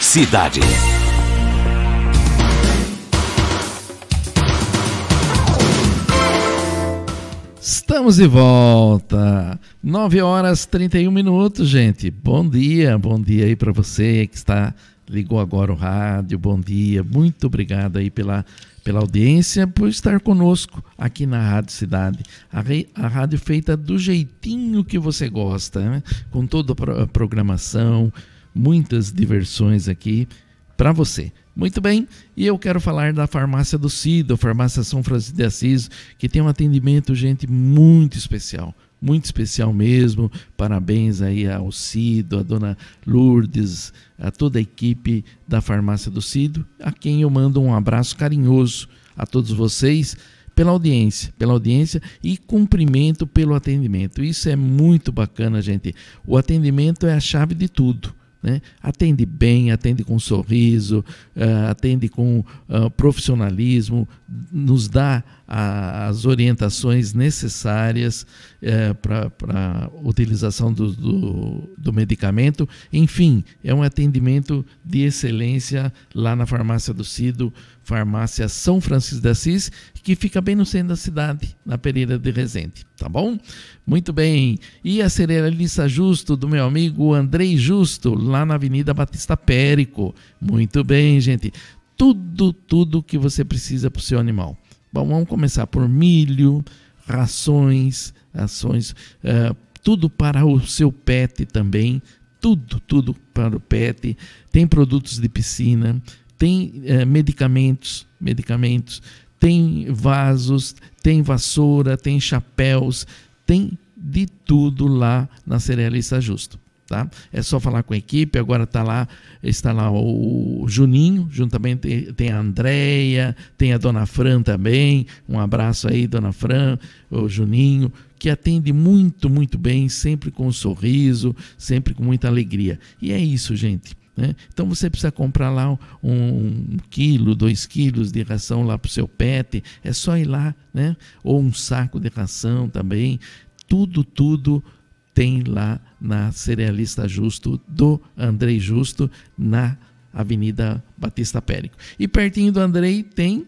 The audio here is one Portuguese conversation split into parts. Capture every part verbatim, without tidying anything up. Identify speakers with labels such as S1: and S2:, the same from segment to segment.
S1: Cidade.
S2: Estamos de volta, nove horas e trinta e um minutos, gente. Bom dia, bom dia aí para você que está, ligou agora o rádio, bom dia. Muito obrigado aí pela, pela audiência, por estar conosco aqui na Rádio Cidade. A, re, a rádio feita do jeitinho que você gosta, né? Com toda a programação, muitas diversões aqui para você. Muito bem, e eu quero falar da Farmácia do Cido, Farmácia São Francisco de Assis, que tem um atendimento, gente, muito especial, muito especial mesmo. Parabéns aí ao Cido, a dona Lourdes, a toda a equipe da Farmácia do Cido, a quem eu mando um abraço carinhoso a todos vocês pela audiência, pela audiência e cumprimento pelo atendimento. Isso é muito bacana, gente. O atendimento é a chave de tudo. Né? Atende bem, atende com sorriso, uh, atende com uh, profissionalismo, nos dá a, as orientações necessárias uh, para a utilização do, do, do medicamento. Enfim, é um atendimento de excelência lá na Farmácia do Cido, Farmácia São Francisco de Assis, que fica bem no centro da cidade, na Pereira de Resende, tá bom? Muito bem, e a cerealista Justo, do meu amigo Andrei Justo, lá na Avenida Batista Périco. Muito bem, gente, tudo, tudo que você precisa para o seu animal. Bom, vamos começar por milho, rações, ações, uh, tudo para o seu pet também, tudo, tudo para o pet. Tem produtos de piscina, tem uh, medicamentos, medicamentos, tem vasos, tem vassoura, tem chapéus, tem de tudo lá na Cerealista Justo. Tá? É só falar com a equipe. Agora tá lá, está lá o Juninho, juntamente tem a Andréia, tem a Dona Fran também. Um abraço aí, Dona Fran, o Juninho, que atende muito, muito bem, sempre com um sorriso, sempre com muita alegria. E é isso, gente. Né? Então você precisa comprar lá um, um quilo, dois quilos de ração lá para o seu pet, é só ir lá, né? Ou um saco de ração também, tudo, tudo tem lá na Cerealista Justo, do Andrei Justo, na Avenida Batista Périco. E pertinho do Andrei tem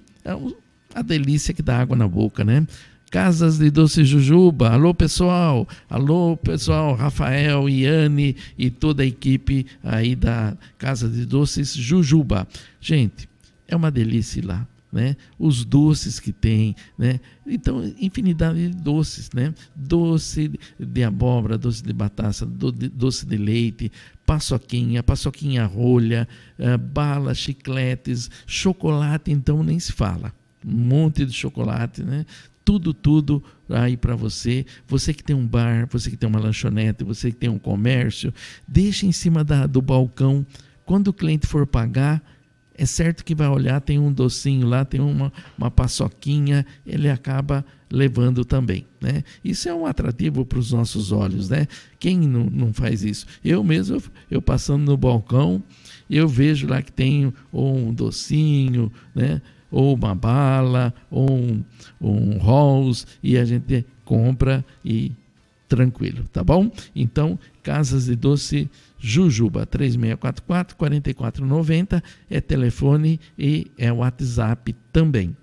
S2: a delícia que dá água na boca, né? Casas de Doce Jujuba. Alô, pessoal. Alô, pessoal. Rafael, Iane e toda a equipe aí da Casa de Doces Jujuba. Gente, é uma delícia ir lá, né? Os doces que tem, né? Então, infinidade de doces, né? Doce de abóbora, doce de batata, doce de leite, paçoquinha, paçoquinha rolha, uh, bala, chicletes, chocolate, então nem se fala. Um monte de chocolate, né? Tudo, tudo aí para você. Você que tem um bar, você que tem uma lanchonete, você que tem um comércio, deixa em cima da, do balcão. Quando o cliente for pagar, é certo que vai olhar, tem um docinho lá, tem uma, uma paçoquinha, ele acaba levando também, né? Isso é um atrativo para os nossos olhos, né? Quem não, não faz isso? Eu mesmo, eu passando no balcão, eu vejo lá que tem ou um docinho, né? Ou uma bala, ou um, um rolls, e a gente compra e tranquilo, tá bom? Então, Casas de Doce Jujuba, três seis quatro quatro, quatro quatro nove zero, é telefone e é WhatsApp também.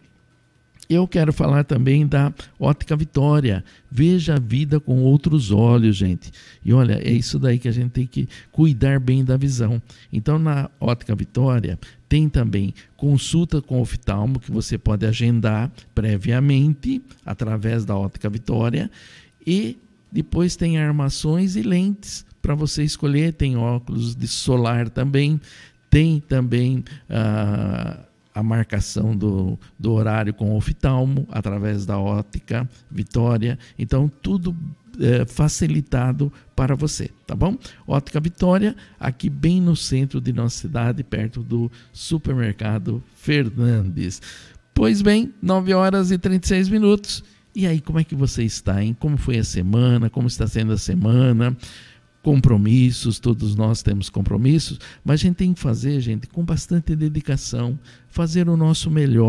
S2: Eu quero falar também da Ótica Vitória. Veja a vida com outros olhos, gente. E olha, é isso daí que a gente tem que cuidar bem da visão. Então, na Ótica Vitória, tem também consulta com oftalmo, que você pode agendar previamente, através da Ótica Vitória. E depois tem armações e lentes para você escolher. Tem óculos de solar também. Tem também Ah, a marcação do, do horário com oftalmo através da Ótica Vitória. Então, tudo é, facilitado para você, tá bom? Ótica Vitória, aqui bem no centro de nossa cidade, perto do Supermercado Fernandes. Pois bem, nove horas e trinta e seis minutos. E aí, como é que você está, hein? Como foi a semana? Como está sendo a semana? Compromissos, todos nós temos compromissos, mas a gente tem que fazer, gente, com bastante dedicação, fazer o nosso melhor,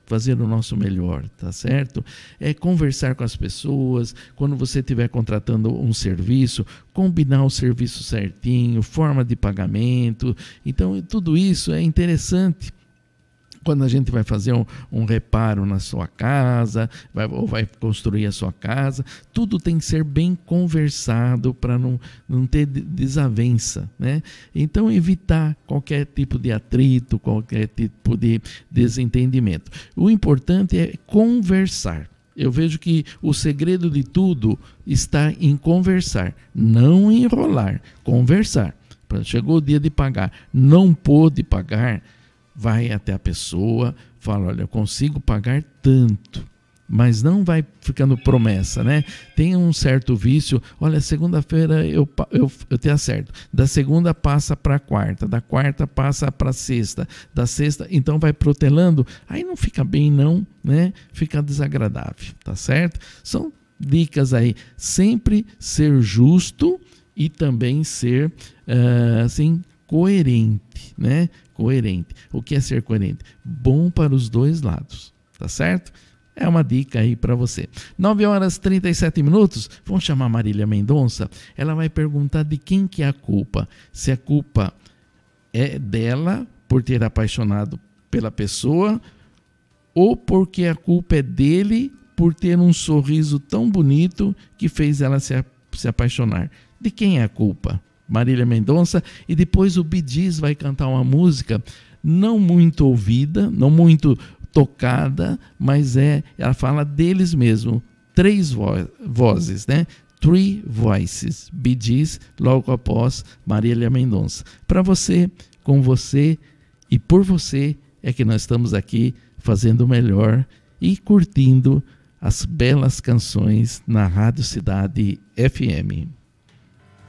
S2: fazer o nosso melhor, tá certo? É conversar com as pessoas, quando você estiver contratando um serviço, combinar o serviço certinho, forma de pagamento. Então, tudo isso é interessante. Quando a gente vai fazer um, um reparo na sua casa, vai, ou vai construir a sua casa, tudo tem que ser bem conversado para não, não ter desavença, né? Então, evitar qualquer tipo de atrito, qualquer tipo de desentendimento. O importante é conversar. Eu vejo que o segredo de tudo está em conversar, não enrolar, conversar. Chegou o dia de pagar, não pôde pagar, vai até a pessoa, fala, olha, eu consigo pagar tanto, mas não vai ficando promessa, né? Tem um certo vício, olha, segunda-feira eu, eu, eu te acerto, da segunda passa para a quarta, da quarta passa para a sexta, da sexta, então vai protelando, aí não fica bem não, né? Fica desagradável, tá certo? São dicas aí, sempre ser justo e também ser, uh, assim, coerente, né? Coerente. O que é ser coerente? Bom para os dois lados, tá certo? É uma dica aí para você. nove horas e trinta e sete minutos, vamos chamar Marília Mendonça. Ela vai perguntar de quem que é a culpa. Se a culpa é dela por ter apaixonado pela pessoa ou porque a culpa é dele por ter um sorriso tão bonito que fez ela se, se apaixonar. De quem é a culpa? Marília Mendonça, e depois o Bee Gees vai cantar uma música não muito ouvida, não muito tocada, mas é, ela fala deles mesmo, três vo- vozes, né? Three Voices, Bee Gees, logo após Marília Mendonça. Para você, com você e por você é que nós estamos aqui fazendo o melhor e curtindo as belas canções na Rádio Cidade F M.